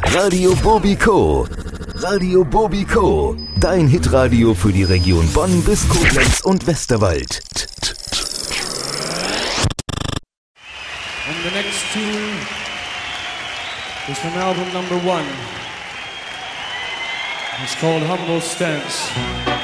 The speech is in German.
Radio Bobiko. Radio Bobiko. Dein Hitradio für die Region Bonn bis Koblenz und Westerwald. And the next tune is from album number 1. It's called Humble Stance.